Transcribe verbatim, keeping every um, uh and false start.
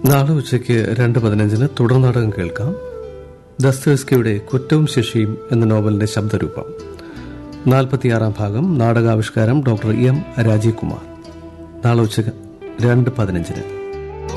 നാളെ ഉച്ചയ്ക്ക് രണ്ട് പതിനഞ്ചിന് തുടർ നാടകം കേൾക്കാം. ദസ്തേവ്സ്കിയുടെ കുറ്റവും ശിക്ഷയും എന്ന നോവലിന്റെ ശബ്ദരൂപം. നാൽപ്പത്തിയാറാം ഭാഗം. നാടകാവിഷ്കാരം ഡോക്ടർ എം രാജീവ് കുമാർ. നാളെ ഉച്ചയ്ക്ക് രണ്ട് പതിനഞ്ചിന്.